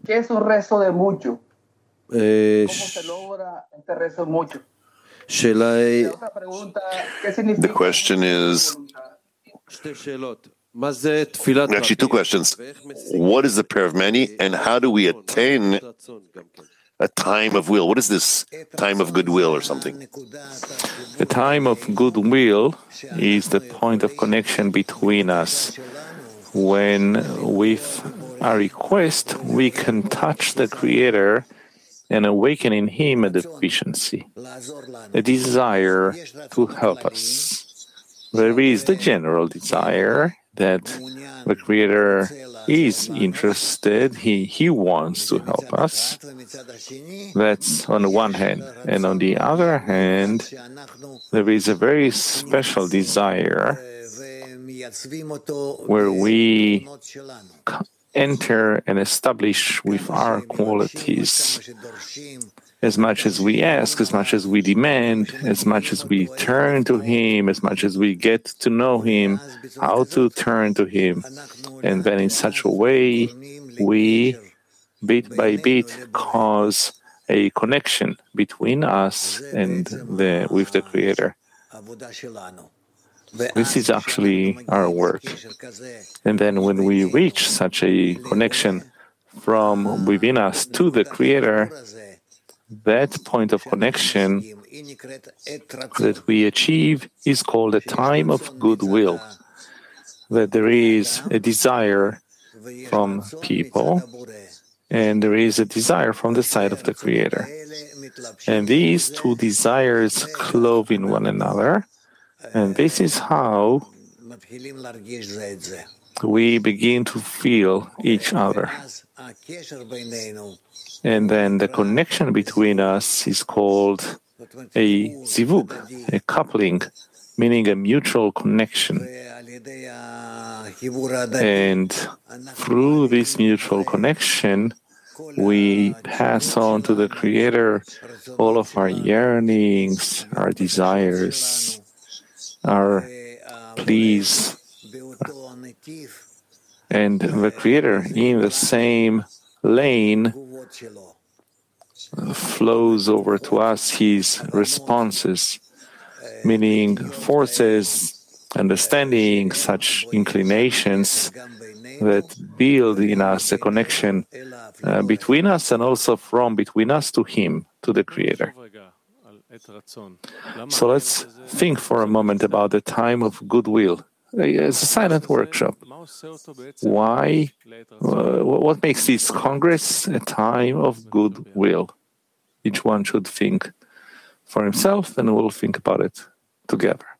¿Qué es un rezo de mucho? ¿Cómo se logra este rezo mucho? Otra pregunta, ¿qué significa? The question is, actually two questions. What is the prayer of many, and how do we attain a time of will? What is this time of goodwill or something? The time of goodwill is the point of connection between us. When with our request, we can touch the Creator and awaken in Him a deficiency, a desire to help us. There is the general desire that the Creator is interested, He wants to help us. That's on the one hand. And on the other hand, there is a very special desire where we enter and establish with our qualities. As much as we ask, as much as we demand, as much as we turn to Him, as much as we get to know Him, how to turn to Him. And then in such a way, we, bit by bit, cause a connection between us and with the Creator. This is actually our work. And then when we reach such a connection from within us to the Creator, that point of connection that we achieve is called a time of goodwill. That there is a desire from people, and there is a desire from the side of the Creator. And these two desires clove in one another, and this is how we begin to feel each other. And then the connection between us is called a zivug, a coupling, meaning a mutual connection. And through this mutual connection, we pass on to the Creator all of our yearnings, our desires, our pleas. And the Creator, in the same lane, flows over to us His responses, meaning forces, understanding, such inclinations that build in us a connection between us and also from between us to Him, to the Creator. So let's think for a moment about the time of goodwill. It's a silent workshop. Why? What makes this Congress a time of goodwill? Each one should think for himself, and we'll think about it together.